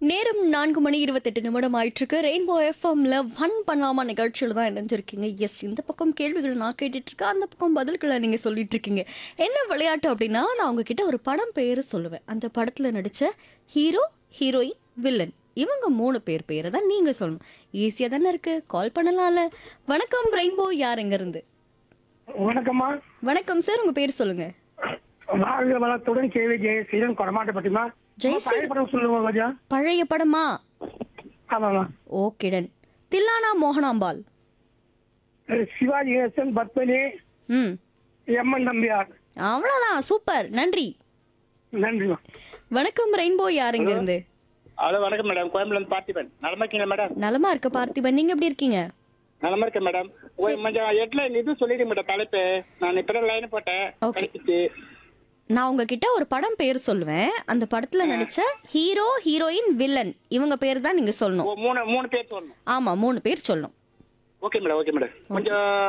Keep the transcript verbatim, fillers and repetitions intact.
நேரம் நான்கு மணி இருபத்தெட்டு நிமிடம் ஆயிட்டிருக்கு. ரெயின்போ எஃப்எம்ல ஃபன் பண்ணாமா நிகழ்ச்சியில் தான் இணைஞ்சிருக்கீங்க. எஸ், இந்த பக்கம் கேள்விகள் நான் கேட்டுட்டு இருக்கேன், அந்த பக்கம் பதில்களை நீங்க சொல்லிட்டு இருக்கீங்க. என்ன விளையாட்டு அப்படின்னா, நான் உங்ககிட்ட ஒரு படம் பேரு சொல்லுவேன். அந்த படத்துல நடிச்ச ஹீரோ, ஹீரோயின், வில்லன் இவங்க மூணு பேர் பேரை தான் நீங்க சொல்லணும். ஈஸியா தானே இருக்கு, கால் பண்ணலாம்ல. வணக்கம் ரெயின்போ, யார் எங்க இருந்து? வணக்கம்மா. வணக்கம் சார், உங்க பேர் சொல்லுங்க. வாழ்க வளத்துடன் கேவி ஜெயசீலன் கொடமாட்டப்பட்டிமா. ஜெயசீலன் படம் சொல்லுங்க கொஞ்சம். பழைய படமா? ஆமாம்மா. ஓகேடன். தில்லானா மோகனாம்பாள். சிவாஜி கணேசன், பத்மினி, ம், எம் என் நம்பியார். அவ்வளவுதான். சூப்பர், நன்றி. நன்றிமா. வணக்கம் ரெயின்போ, யார் எங்க இருந்து? ஹலோ வணக்கம் மேடம், கோயம்புல இருந்து பார்த்திபன். நலமா இருக்கீங்க மேடம்? நலமா இருக்க பார்த்திபன், நீங்க எப்படி இருக்கீங்க? நலமா இருக்கேன் மேடம். கொஞ்சம் ஹெட்லைன் இது சொல்லிடுங்க மேடம், தலைப்பு. நான் இப்பதான் லைன் போட்டேன். Okay. கிடைச்சிச்சு. நான் உங்ககிட்ட ஒரு படம் பேர் சொல்லுவேன். அந்த படத்துல நடிச்ச ஹீரோ, ஹீரோயின், வில்லன் இவங்க பேர் தான் நீங்க சொல்லணும். ஓ, மூணு மூணு பேர் சொல்லணும். ஆமா, மூணு பேர் சொல்லணும். Okay madam, okay madam. கொஞ்சம்